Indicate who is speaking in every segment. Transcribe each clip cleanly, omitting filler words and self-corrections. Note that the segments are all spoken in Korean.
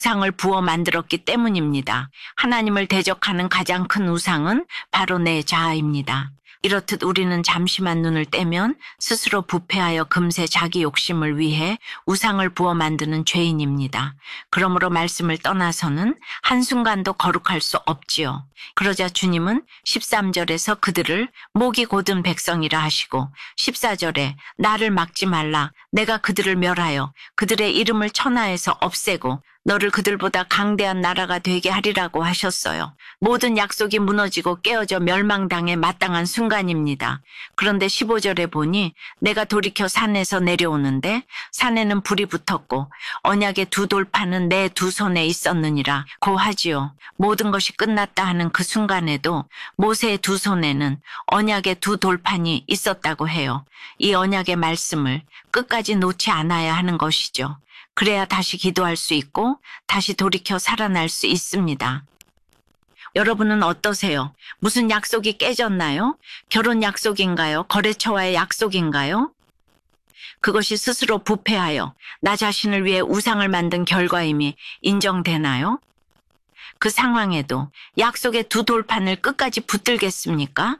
Speaker 1: 우상을 부어 만들었기 때문입니다. 하나님을 대적하는 가장 큰 우상은 바로 내 자아입니다. 이렇듯 우리는 잠시만 눈을 떼면 스스로 부패하여 금세 자기 욕심을 위해 우상을 부어 만드는 죄인입니다. 그러므로 말씀을 떠나서는 한순간도 거룩할 수 없지요. 그러자 주님은 13절에서 그들을 목이 곧은 백성이라 하시고 14절에 나를 막지 말라 내가 그들을 멸하여 그들의 이름을 천하에서 없애고 너를 그들보다 강대한 나라가 되게 하리라고 하셨어요. 모든 약속이 무너지고 깨어져 멸망당에 마땅한 순간입니다. 그런데 15절에 보니 내가 돌이켜 산에서 내려오는데 산에는 불이 붙었고 언약의 두 돌판은 내 두 손에 있었느니라 고 하지요. 모든 것이 끝났다 하는 그 순간에도 모세의 두 손에는 언약의 두 돌판이 있었다고 해요. 이 언약의 말씀을 끝까지 놓지 않아야 하는 것이죠. 그래야 다시 기도할 수 있고 다시 돌이켜 살아날 수 있습니다. 여러분은 어떠세요? 무슨 약속이 깨졌나요? 결혼 약속인가요? 거래처와의 약속인가요? 그것이 스스로 부패하여 나 자신을 위해 우상을 만든 결과임이 인정되나요? 그 상황에도 약속의 두 돌판을 끝까지 붙들겠습니까?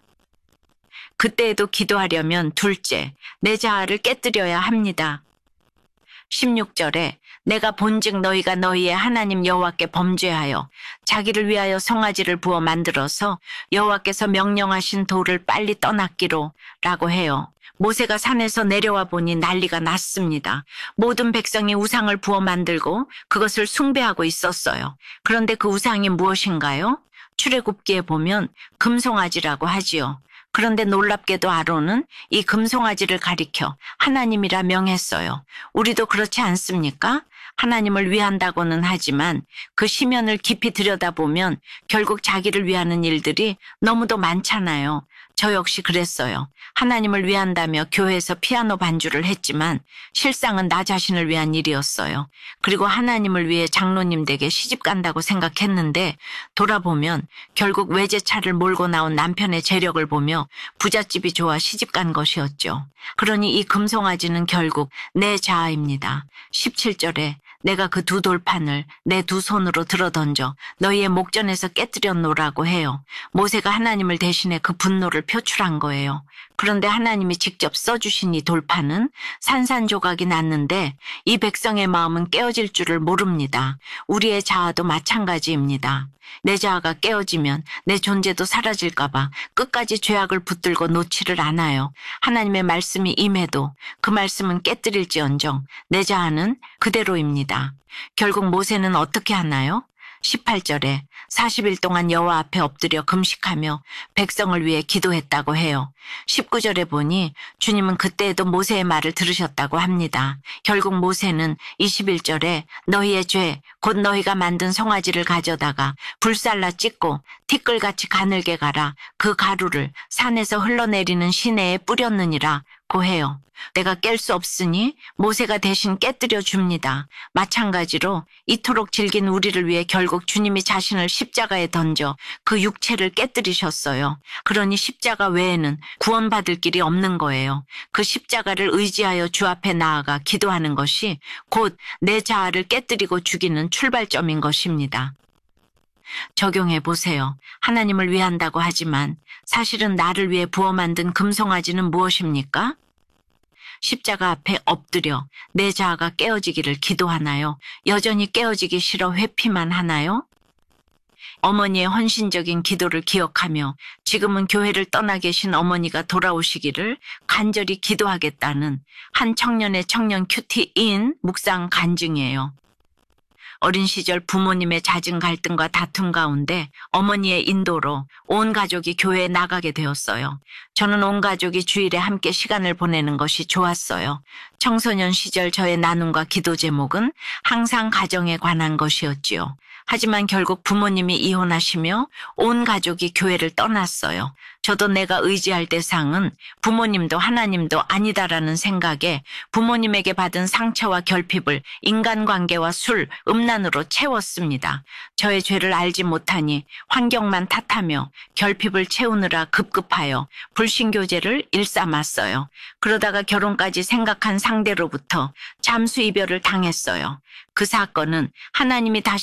Speaker 1: 그때에도 기도하려면 둘째, 내 자아를 깨뜨려야 합니다. 16절에 내가 본즉 너희가 너희의 하나님 여호와께 범죄하여 자기를 위하여 송아지를 부어 만들어서 여호와께서 명령하신 돌을 빨리 떠났기로 라고 해요. 모세가 산에서 내려와 보니 난리가 났습니다. 모든 백성이 우상을 부어 만들고 그것을 숭배하고 있었어요. 그런데 그 우상이 무엇인가요? 출애굽기에 보면 금송아지라고 하지요. 그런데 놀랍게도 아론은 이 금송아지를 가리켜 하나님이라 명했어요. 우리도 그렇지 않습니까? 하나님을 위한다고는 하지만 그 시면을 깊이 들여다보면 결국 자기를 위하는 일들이 너무도 많잖아요. 저 역시 그랬어요. 하나님을 위한다며 교회에서 피아노 반주를 했지만 실상은 나 자신을 위한 일이었어요. 그리고 하나님을 위해 장로님 댁에 시집 간다고 생각했는데 돌아보면 결국 외제차를 몰고 나온 남편의 재력을 보며 부잣집이 좋아 시집 간 것이었죠. 그러니 이 금송아지는 결국 내 자아입니다. 17절에 내가 그 두 돌판을 내 두 손으로 들어던져 너희의 목전에서 깨뜨려 놓으라고 해요. 모세가 하나님을 대신해 그 분노를 표출한 거예요. 그런데 하나님이 직접 써주신 이 돌판은 산산조각이 났는데 이 백성의 마음은 깨어질 줄을 모릅니다. 우리의 자아도 마찬가지입니다. 내 자아가 깨어지면 내 존재도 사라질까봐 끝까지 죄악을 붙들고 놓지를 않아요. 하나님의 말씀이 임해도 그 말씀은 깨뜨릴지언정 내 자아는 그대로입니다. 결국 모세는 어떻게 하나요? 18절에 40일 동안 여호와 앞에 엎드려 금식하며 백성을 위해 기도했다고 해요. 19절에 보니 주님은 그때에도 모세의 말을 들으셨다고 합니다. 결국 모세는 21절에 너희의 죄, 곧 너희가 만든 송아지를 가져다가 불살라 찢고 티끌같이 가늘게 갈아 그 가루를 산에서 흘러내리는 시내에 뿌렸느니라 고 해요. 내가 깰 수 없으니 모세가 대신 깨뜨려 줍니다. 마찬가지로 이토록 질긴 우리를 위해 결국 주님이 자신을 십자가에 던져 그 육체를 깨뜨리셨어요. 그러니 십자가 외에는 구원받을 길이 없는 거예요. 그 십자가를 의지하여 주 앞에 나아가 기도하는 것이 곧 내 자아를 깨뜨리고 죽이는 출발점인 것입니다. 적용해 보세요. 하나님을 위한다고 하지만 사실은 나를 위해 부어 만든 금송아지는 무엇입니까? 십자가 앞에 엎드려 내 자아가 깨어지기를 기도하나요? 여전히 깨어지기 싫어 회피만 하나요? 어머니의 헌신적인 기도를 기억하며 지금은 교회를 떠나 계신 어머니가 돌아오시기를 간절히 기도하겠다는 한 청년의 청년 큐티인 묵상 간증이에요. 어린 시절 부모님의 잦은 갈등과 다툼 가운데 어머니의 인도로 온 가족이 교회에 나가게 되었어요. 저는 온 가족이 주일에 함께 시간을 보내는 것이 좋았어요. 청소년 시절 저의 나눔과 기도 제목은 항상 가정에 관한 것이었지요. 하지만 결국 부모님이 이혼하시며 온 가족이 교회를 떠났어요. 저도 내가 의지할 대상은 부모님도 하나님도 아니다라는 생각에 부모님에게 받은 상처와 결핍을 인간관계와 술, 음란으로 채웠습니다. 저의 죄를 알지 못하니 환경만 탓하며 결핍을 채우느라 급급하여 불신교제를 일삼았어요. 그러다가 결혼까지 생각한 상대로부터 잠수 이별을 당했어요. 그 사건은 하나님이 다시